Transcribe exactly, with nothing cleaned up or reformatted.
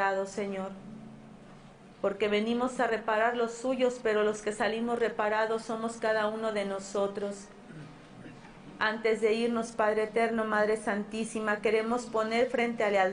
reparados, Señor. Porque venimos a reparar los suyos, pero los que salimos reparados somos cada uno de nosotros. Antes de irnos, Padre Eterno, Madre Santísima, queremos poner frente al altar